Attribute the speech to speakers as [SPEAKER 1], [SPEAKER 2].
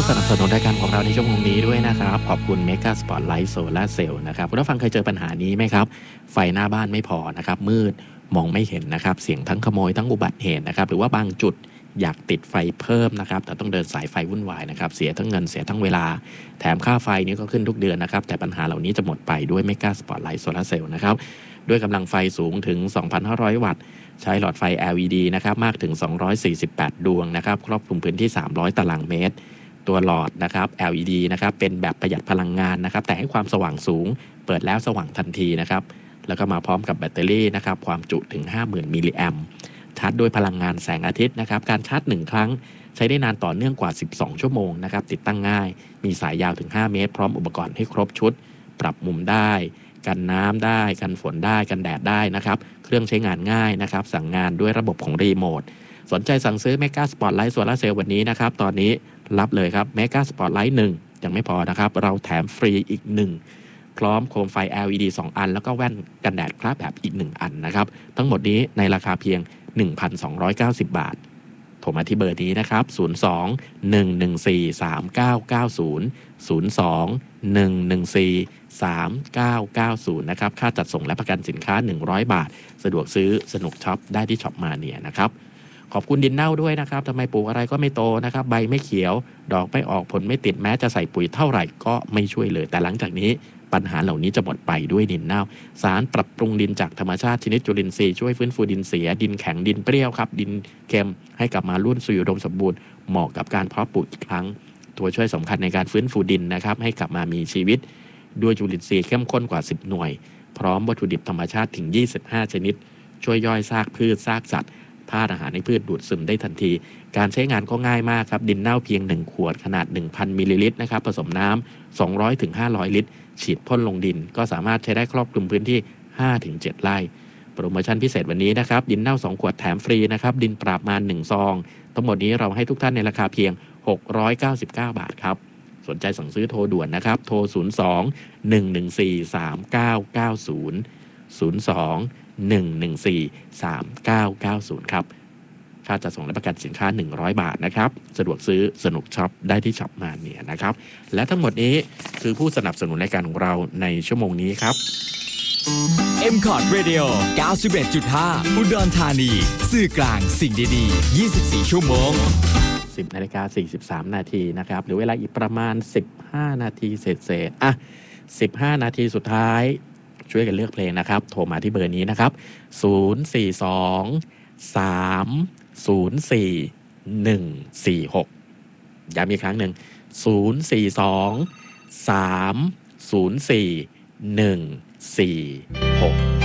[SPEAKER 1] ผู้สนับสนุนรายการของเราในชั่วโมงนี้ด้วยนะครับขอบคุณ Mega Spotlight Solar Cell นะครับคุณผู้ฟังเคยเจอปัญหานี้ไหมครับไฟหน้าบ้านไม่พอนะครับมืดมองไม่เห็นนะครับเสี่ยงทั้งขโมยทั้งอุบัติเหตุนะครับหรือว่าบางจุดอยากติดไฟเพิ่มนะครับแต่ต้องเดินสายไฟวุ่นวายนะครับเสียทั้งเงินเสียทั้งเวลาแถมค่าไฟนี้ก็ขึ้นทุกเดือนนะครับแต่ปัญหาเหล่านี้จะหมดไปด้วย Mega Spotlight Solar Cell นะครับด้วยกำลังไฟสูงถึง 2,500 วัตต์ใช้หลอดไฟ LED นะครับมากถึง248ดวงนะครับครอบคลุมพื้นที่300ตารางเมตรตัวหลอดนะครับ LED นะครับเป็นแบบประหยัดพลังงานนะครับแต่ให้ความสว่างสูงเปิดแล้วสว่างทันทีนะครับแล้วก็มาพร้อมกับแบตเตอรี่นะครับความจุถึง 50,000 มิลลิแอมป์ชาร์จด้วยพลังงานแสงอาทิตย์นะครับการชาร์จ1ครั้งใช้ได้นานต่อเนื่องกว่า12ชั่วโมงนะครับติดตั้งง่ายมีสายยาวถึง5เมตรพร้อมอุปกรณ์ให้ครบชุดปรับมุมได้กันน้ำได้กันฝนได้กันแดดได้นะครับเครื่องใช้งานง่ายนะครับสั่งงานด้วยระบบของรีโมทสนใจสั่งซื้อ Mega Spotlight Solar Cell วันนี้นะครับตอนนี้รับเลยครับ Mega Spotlight 1ยังไม่พอนะครับเราแถมฟรีอีก1พร้อมโคมไฟ LED 2 อันแล้วก็แว่นกันแดดคราบแบบอีก1อันนะครับทั้งหมดนี้ในราคาเพียง 1,290 บาทโทรมาที่เบอร์นี้นะครับ02-114-3990 นะครับค่าจัดส่งและประกันสินค้า100 บาทสะดวกซื้อสนุกช็อปได้ที่ช็อปมาเนียนะครับขอบคุณดินเน่าด้วยนะครับทำไมปลูกอะไรก็ไม่โตนะครับใบไม่เขียวดอกไม่ออกผลไม่ติดแม้จะใส่ปุ๋ยเท่าไหร่ก็ไม่ช่วยเลยแต่หลังจากนี้ปัญหาเหล่านี้จะหมดไปด้วยดินเน่าสารปรับปรุงดินจากธรรมชาติชนิดจุลินทรีย์ช่วยฟื้นฟูดินเสียดินแข็งดินเปรี้ยวครับดินเค็มให้กลับมารุ่นสู่อุดมสมบูรณ์เหมาะกับการเพาะปลูกอีกครั้งตัวช่วยสำคัญในการฟื้นฟูดินนะครับให้กลับมามีชีวิตด้วยจุลินทรีย์เข้มข้นกว่า10หน่วยพร้อมวัตถุดิบธรรมชาติถึง25ชนิดช่วยย่อยซากพืชซากสัตว์ธาตุอาหารในพืชดูดซึมได้ทันทีการใช้งานก็ง่ายมากครับดินเน่าเพียง1ขวดขนาด 1,000 มิลลิลิตรนะครับผสมน้ำ200 ถึง 500 ลิตรฉีดพ่นลงดินก็สามารถใช้ได้ครอบคลุมพื้นที่ 5-7 ไร่โปรโมชั่นพิเศษวันนี้นะครับดินเน่า2ขวดแถมฟรีนะครับดินปราบมาร1ซองทั้งหมดนี้เราให้ทุกท่านในราคาเพียง699 บาทครับสนใจสั่งซื้อโทรด่วนนะครับโทร02-114-3990 ครับค่าจัดส่งและประกันสินค้า100 บาทนะครับสะดวกซื้อสนุกช็อปได้ที่ช็อปมาเนี่ยนะครับและทั้งหมดนี้คือผู้สนับสนุนรายการของเราในชั่วโมงนี้ครับ
[SPEAKER 2] MCOT Radio 91.5 อุดรธานีสื่อกลางสิ่งดีๆ24ชั่วโมง
[SPEAKER 1] 10:43 นาทีนะครับหรือเวลาอีกประมาณ15นาทีเศษๆ15นาทีสุดท้ายช่วยกันเลือกเพลงนะครับโทรมาที่เบอร์นี้นะครับ042-304-146ย้ำอีกครั้งหนึ่ง042-304-146